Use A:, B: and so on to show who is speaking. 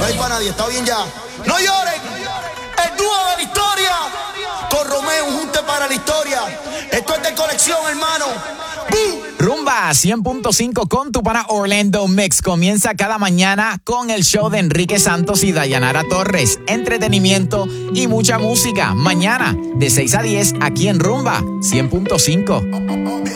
A: hay para nadie, está bien ya. No lloren, el dúo de la historia. Con Romeo, un junte para la historia. Esto es de colección, hermano. ¡Bum!
B: Rumba 100.5 con tu pana Orlando Mix. Comienza cada mañana con el show de Enrique Santos y Dayanara Torres. Entretenimiento y mucha música. Mañana de 6 a 10 aquí en Rumba 100.5.